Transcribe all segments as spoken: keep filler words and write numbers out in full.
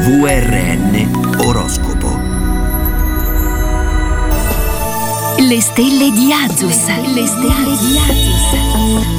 V R N Oroscopo. Le stelle di Azus. Le stelle di Azus.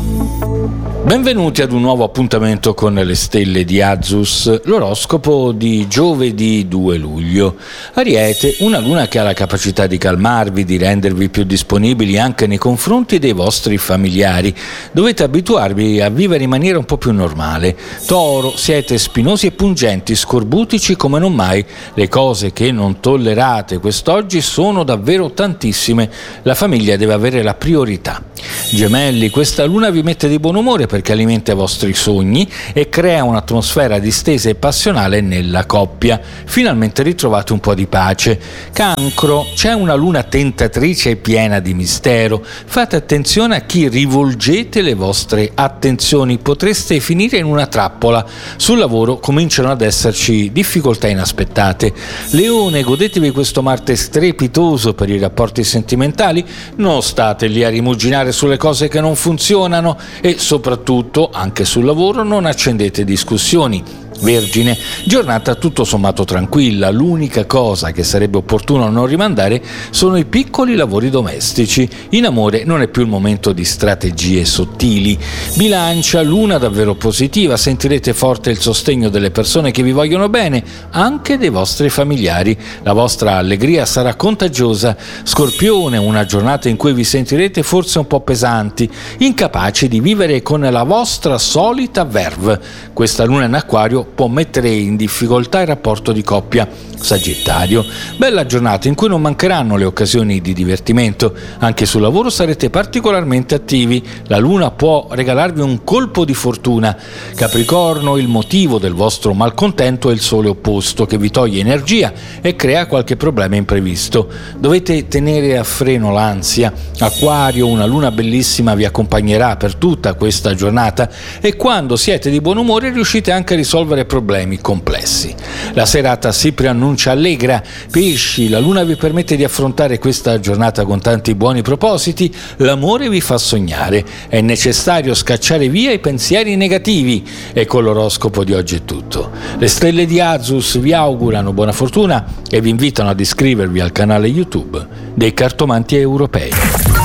Benvenuti ad un nuovo appuntamento con le stelle di Azus, l'oroscopo di giovedì due luglio. Ariete, una luna che ha la capacità di calmarvi, di rendervi più disponibili anche nei confronti dei vostri familiari. Dovete abituarvi a vivere in maniera un po' più normale. Toro, siete spinosi e pungenti, scorbutici come non mai. Le cose che non tollerate quest'oggi sono davvero tantissime. La famiglia deve avere la priorità. Gemelli, questa luna vi mette di buon umore perché alimenta i vostri sogni e crea un'atmosfera distesa e passionale nella coppia. Finalmente ritrovate un po' di pace. Cancro, c'è una luna tentatrice e piena di mistero. Fate attenzione a chi rivolgete le vostre attenzioni, potreste finire in una trappola. Sul lavoro cominciano ad esserci difficoltà inaspettate. Leone, godetevi questo Marte strepitoso per i rapporti sentimentali, non state lì a rimuginare sulle cose che non funzionano e soprattutto anche sul lavoro non accendete discussioni. Vergine, giornata tutto sommato tranquilla, l'unica cosa che sarebbe opportuno non rimandare sono i piccoli lavori domestici. In amore non è più il momento di strategie sottili. Bilancia, luna davvero positiva, sentirete forte il sostegno delle persone che vi vogliono bene, anche dei vostri familiari. La vostra allegria sarà contagiosa. Scorpione, una giornata in cui vi sentirete forse un po' pesanti, incapaci di vivere con la vostra solita verve. Questa luna in Acquario può mettere in difficoltà il rapporto di coppia. Sagittario, bella giornata in cui non mancheranno le occasioni di divertimento. Anche sul lavoro sarete particolarmente attivi. La luna può regalarvi un colpo di fortuna. Capricorno, il motivo del vostro malcontento è il sole opposto che vi toglie energia e crea qualche problema imprevisto. Dovete tenere a freno l'ansia. Acquario, una luna bellissima vi accompagnerà per tutta questa giornata e quando siete di buon umore riuscite anche a risolvere problemi complessi. La serata si preannuncia allegra. Pesci, la luna vi permette di affrontare questa giornata con tanti buoni propositi. L'amore vi fa sognare. È necessario scacciare via i pensieri negativi. E con l'oroscopo di oggi è tutto. Le stelle di Azus vi augurano buona fortuna e vi invitano ad iscrivervi al canale YouTube dei Cartomanti Europei.